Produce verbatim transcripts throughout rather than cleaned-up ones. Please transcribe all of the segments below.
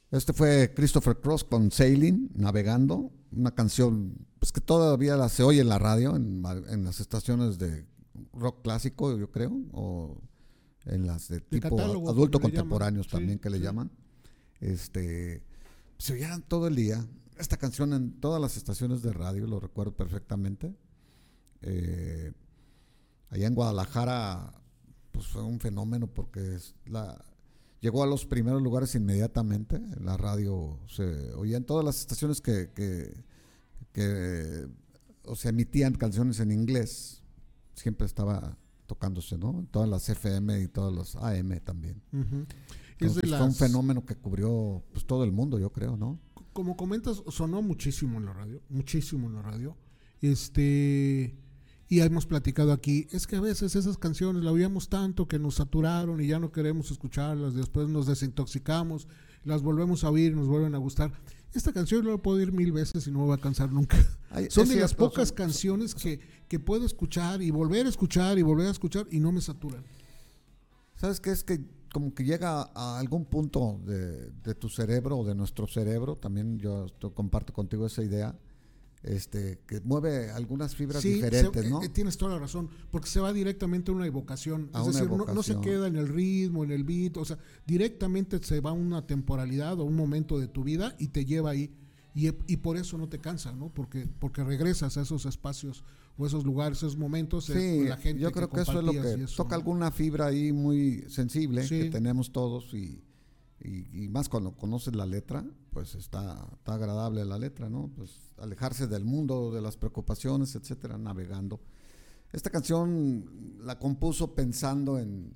Este fue Christopher Cross con Sailing, Navegando, una canción pues que todavía la, se oye en la radio, en, en las estaciones de rock clásico, yo creo, o en las de, De tipo catálogo, adulto como le contemporáneos llaman. también Sí, que le sí. llaman. Este, se oían todo el día. Esta canción en todas las estaciones de radio, lo recuerdo perfectamente. Eh, allá en Guadalajara, pues fue un fenómeno porque es la, llegó a los primeros lugares inmediatamente. La radio se oía en todas las estaciones que, que, que o sea, emitían canciones en inglés. Siempre estaba tocándose, ¿no? Todas las F M y todas las A M también. Uh-huh. Es Entonces de las, fue un fenómeno que cubrió pues todo el mundo, yo creo, ¿no? como comentas, sonó muchísimo en la radio, muchísimo en la radio. Este, y hemos platicado aquí, es que a veces esas canciones las oíamos tanto que nos saturaron y ya no queremos escucharlas, después nos desintoxicamos, las volvemos a oír, nos vuelven a gustar. Esta canción la puedo oír mil veces y no me va a cansar nunca. Ay, Son es de las cierto, pocas son- canciones que, que puedo escuchar y volver a escuchar y volver a escuchar y no me saturan. ¿Sabes qué? Es que como que llega a algún punto de, de tu cerebro o de nuestro cerebro, también yo esto- comparto contigo esa idea, este, que mueve algunas fibras Sí, diferentes, se- ¿no? eh, eh, tienes toda la razón, porque se va directamente a una evocación, A es una decir, no, no se evocación. queda en el ritmo, en el beat, o sea, directamente se va a una temporalidad o un momento de tu vida y te lleva ahí, y, y por eso no te cansa, ¿no? Porque, porque regresas a esos espacios o esos lugares, esos momentos, eh, Sí, la gente yo creo que, eso es lo compartías que y eso, toca ¿no? alguna fibra ahí muy sensible Sí. que tenemos todos y, y, y más cuando conoces la letra, pues está, está agradable la letra, ¿no? Pues alejarse del mundo, de las preocupaciones, etcétera, navegando. Esta canción la compuso pensando en,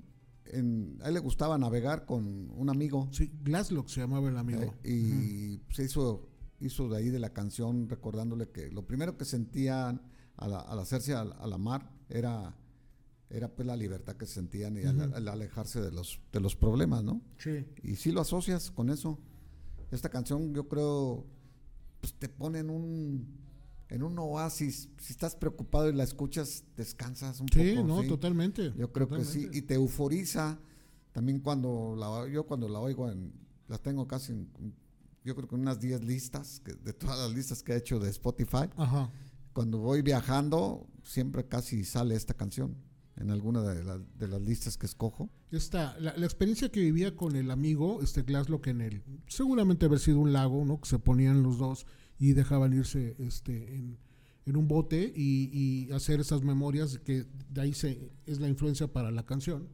en a él le gustaba navegar con un amigo Sí, Glasslock se llamaba el amigo. eh, y uh-huh. se hizo, hizo de ahí de la canción recordándole que lo primero que sentían al, al hacerse a, a la mar era, era pues la libertad que sentían y uh-huh. al, al alejarse de los, de los problemas, ¿no? Sí. Y si lo asocias con eso. Esta canción yo creo pues te pone en un en un oasis. Si estás preocupado y la escuchas, descansas un sí, poco. No, sí, totalmente. Yo creo totalmente. que sí. Y te euforiza. También cuando la, yo cuando la oigo, en, la tengo casi, en, yo creo que unas diez listas, que, de todas las listas que he hecho de Spotify. Ajá. Cuando voy viajando, siempre casi sale esta canción en alguna de, la, de las listas que escojo. Esta, la, la experiencia que vivía con el amigo, este Glasslock, en el, seguramente haber sido un lago, ¿no? Que se ponían los dos y dejaban irse este, en, en un bote y, y hacer esas memorias, que de ahí se, es la influencia para la canción.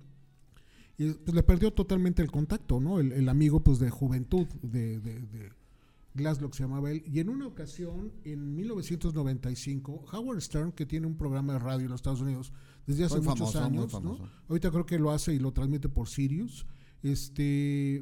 Y pues le perdió totalmente el contacto, ¿no? El, el amigo pues de juventud de, de, de Glasslock se llamaba él. Y en una ocasión, en mil novecientos noventa y cinco, Howard Stern, que tiene un programa de radio en los Estados Unidos desde hace muy muchos famoso, años, ¿no? Ahorita creo que lo hace y lo transmite por Sirius, este,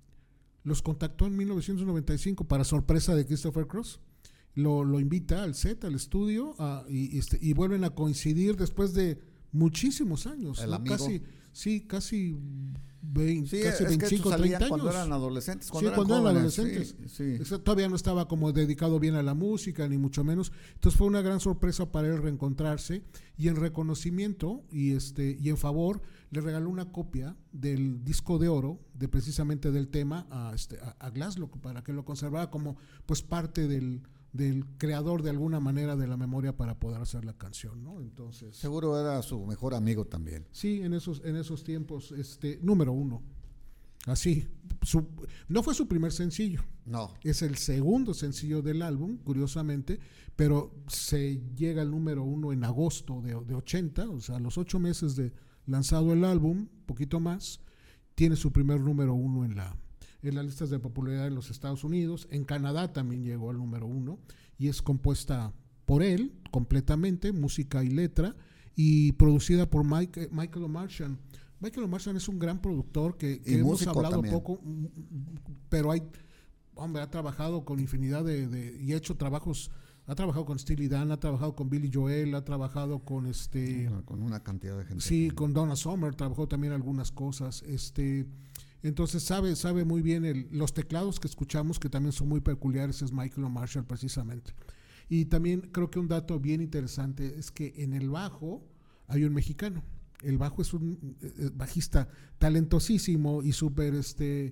los contactó en mil novecientos noventa y cinco para sorpresa de Christopher Cross. Lo, lo invita al set, al estudio, a, y, este, y vuelven a coincidir después de muchísimos años. El ¿no? amigo. Casi, sí, casi veinte, sí, casi es veinticinco, que treinta años. Cuando eran adolescentes, cuando sí, eran, cuando jóvenes, eran adolescentes. Sí, sí. Todavía no estaba como dedicado bien a la música, ni mucho menos. Entonces fue una gran sorpresa para él reencontrarse, y en reconocimiento y este y en favor le regaló una copia del disco de oro de precisamente del tema a, este, a, a Glasslock, para que lo conservara como pues parte del del creador de alguna manera de la memoria para poder hacer la canción, ¿no? Entonces seguro era su mejor amigo también. Sí, en esos en esos tiempos, este número uno. Así, su, no fue su primer sencillo. No. Es el segundo sencillo del álbum, curiosamente, pero se llega al número uno en agosto de, de ochenta, o sea, a los ocho meses de lanzado el álbum, poquito más, tiene su primer número uno en la en las listas de popularidad en los Estados Unidos. En Canadá también llegó al número uno, y es compuesta por él completamente, música y letra, y producida por Mike, Michael O'Martian. Michael O'Martian es un gran productor que, que hemos hablado también. poco, pero hay, hombre, ha trabajado con infinidad de, de y ha hecho trabajos, ha trabajado con Steely Dan, ha trabajado con Billy Joel, ha trabajado con este, con una cantidad de gente. Sí, con Donna Summer trabajó también algunas cosas, este, entonces sabe, sabe muy bien el, los teclados que escuchamos, que también son muy peculiares, es Michael O'Martian precisamente. Y también creo que un dato bien interesante es que en el bajo hay un mexicano. El bajo es un bajista talentosísimo y súper este,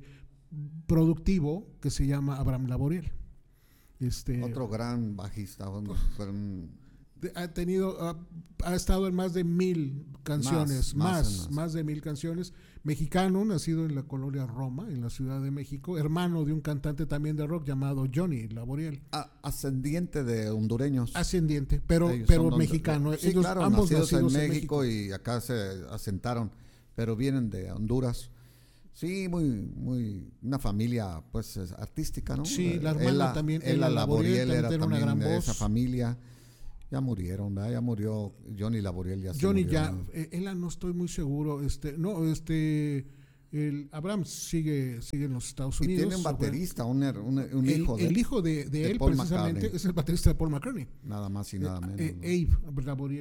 productivo que se llama Abraham Laboriel. Este, Otro gran bajista. Bueno, gran, ha tenido, ha, ha estado en más de mil canciones, más, más, más, más de mil canciones. Mexicano, nacido en la colonia Roma, en la Ciudad de México, hermano de un cantante también de rock llamado Johnny Laboriel. A, ascendiente de hondureños. Ascendiente, pero, Ellos pero son mexicano. De, sí, Ellos claro, ambos nacidos, nacidos en, en México, México y acá se asentaron, pero vienen de Honduras. Sí, muy, muy, una familia pues artística, ¿no? Sí, la hermana Ella, también, Ella Laboriel era era una también gran de voz. esa familia. Ya murieron, ¿verdad? Ya murió Johnny Laboriel. Ya Johnny se murió, ya, ¿no? eh, Ella no estoy muy seguro, este, no, este, el Abraham sigue, sigue en los Estados Y Unidos. tiene un baterista, un, her- un, un el, hijo de, el hijo de, de de él Paul precisamente McCartney. es el baterista de Paul McCartnney. Nada más y nada menos. Eh, ¿no? eh, Abe Laboriel.